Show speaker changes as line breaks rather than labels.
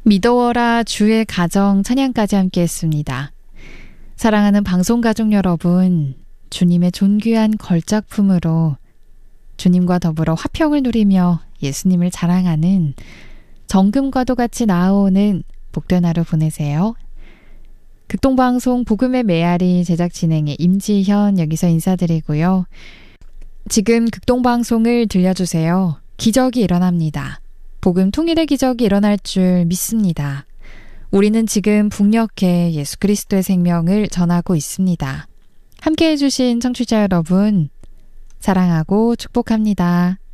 믿어워라 주의 가정 찬양까지 함께 했습니다. 사랑하는 방송가족 여러분, 주님의 존귀한 걸작품으로 주님과 더불어 화평을 누리며 예수님을 자랑하는 정금과도 같이 나아오는 복된 하루 보내세요. 극동방송 복음의 메아리 제작 진행의 임지현 여기서 인사드리고요. 지금 극동방송을 들려주세요. 기적이 일어납니다. 복음 통일의 기적이 일어날 줄 믿습니다. 우리는 지금 북녘에 예수 그리스도의 생명을 전하고 있습니다. 함께 해주신 청취자 여러분, 사랑하고 축복합니다.